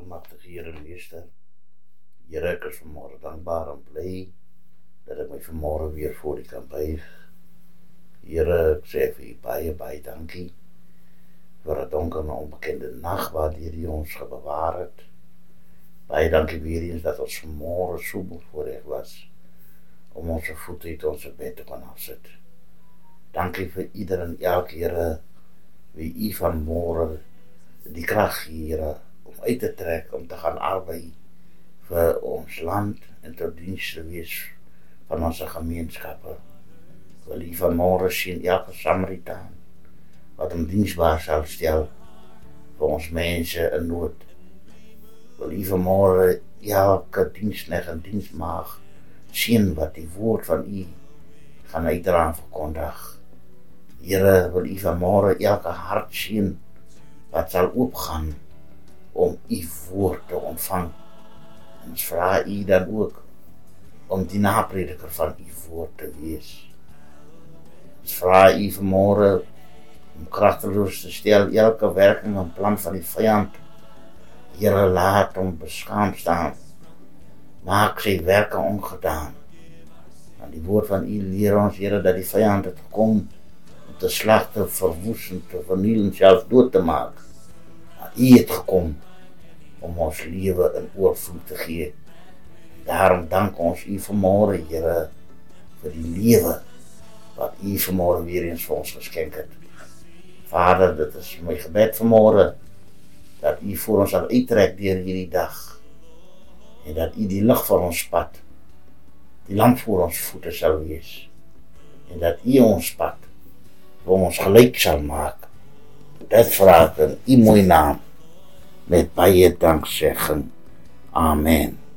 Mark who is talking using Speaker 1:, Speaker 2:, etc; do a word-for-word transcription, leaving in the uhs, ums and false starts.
Speaker 1: Almagtige Here en Meester, Here, ek is vanmorgen dankbaar en bly dat ek my vanmorgen weer voor U kan buig. Here, ek sê vir U baie, baie dankie vir 'n donker en onbekende nag waardeur U ons gebewaar het. Baie dankie weer eens dat ons vanmorgen so bevoorreg was om onze voete uit onze bed te kan afsit. Dankie vir ieder en elke Here wie U vanmorgen die krag gee, Here, om uit te trek, om te gaan arbei vir ons land en tot diens te wees van onze gemeenskappe. Wil U vanmorgen sien elke Samaritaan wat hom diensbaar sal stel vir ons mense in nood. Wil U vanmorgen elke diensknegt en dienstmaag sien wat die woord van U gaan uitdra en verkondig. Here, wil U vanmorgen elke hart sien wat sal oopgaan om U woord te ontvang. En ons vra U dan ook om die naprediker van U woord te wees. Ons vra U vanmorgen om kragteloos te stel elke werking en plan van die vyand. Here, laat hom beskaam staan. Maak sy werke ongedaan. Want die woord van U leer ons, Here, dat die vyand het gekom om te slag, te verwoes en te verniel en selfs dood te maak. Maar U het gekom om ons lewe in oorvloed te gee. Daarom dank ons U vanmorgen, Here, vir die lewe wat U vanmorgen weer eens vir ons geskenk het. Vader, dit is my gebed vanmorgen, dat U voor ons sal uittrek deur hierdie dag, en dat U die lig vir ons pad, die lamp voor ons voete sal wees, en dat U ons pad vir ons gelyk sal maak. Dit vra ek in U mooi naam, met baie danksegging. Amen.